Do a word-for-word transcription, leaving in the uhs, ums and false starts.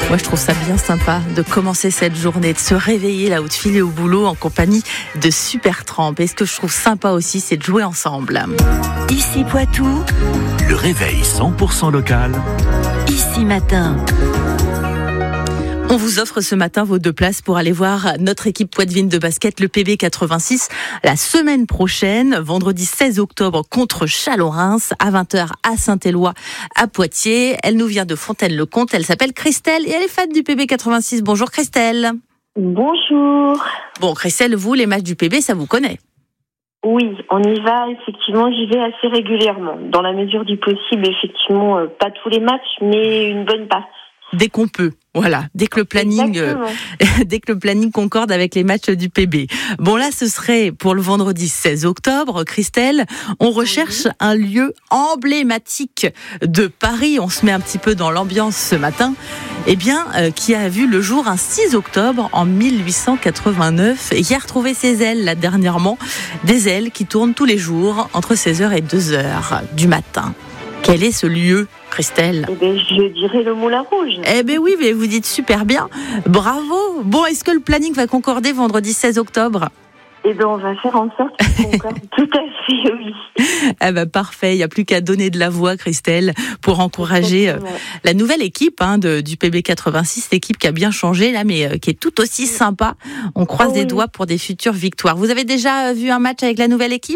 Moi, je trouve ça bien sympa de commencer cette journée, de se réveiller là ou de filer au boulot en compagnie de Supertramp. Et ce que je trouve sympa aussi, c'est de jouer ensemble. Ici Poitou, le réveil cent pour cent local. Ici Matin. On vous offre ce matin vos deux places pour aller voir notre équipe poitevine de basket, le P B quatre-vingt-six, la semaine prochaine, vendredi seize octobre, contre Châlons-Reims, à vingt heures à Saint-Éloi, à Poitiers. Elle nous vient de Fontaine-le-Comte, elle s'appelle Christelle et elle est fan du P B quatre-vingt-six. Bonjour Christelle. Bonjour. Bon Christelle, vous, les matchs du P B, ça vous connaît ? Oui, on y va, effectivement, j'y vais assez régulièrement. Dans la mesure du possible, effectivement, euh, pas tous les matchs, mais une bonne partie. Dès qu'on peut, voilà, dès que le planning, euh, dès que le planning concorde avec les matchs du P B. Bon là, ce serait pour le vendredi seize octobre, Christelle. On recherche oui. un lieu emblématique de Paris. On se met un petit peu dans l'ambiance ce matin. Eh bien, euh, qui a vu le jour un six octobre en mille huit cent quatre-vingt-neuf et qui a retrouvé ses ailes là dernièrement, des ailes qui tournent tous les jours entre seize heures et deux heures du matin. Quel est ce lieu, Christelle ? Eh bien, je dirais le Moulin Rouge. Eh bien oui, mais vous dites super bien. Bravo. Bon, est-ce que le planning va concorder vendredi seize octobre ? Eh bien, on va faire en sorte qu'il concorde. Tout à fait, oui. Eh ben parfait, il n'y a plus qu'à donner de la voix, Christelle, pour encourager euh, la nouvelle équipe hein, de, du P B quatre-vingt-six, cette équipe qui a bien changé, là, mais euh, qui est tout aussi sympa. On croise oh, les oui. doigts pour des futures victoires. Vous avez déjà vu un match avec la nouvelle équipe ?